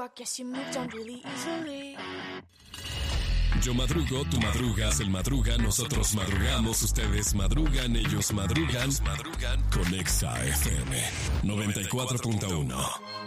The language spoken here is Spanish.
rock, yes, you moved on really easily. Yo madrugo, tú madrugas, él madruga, nosotros madrugamos, ustedes madrugan, ellos madrugan con Exa FM 94.1.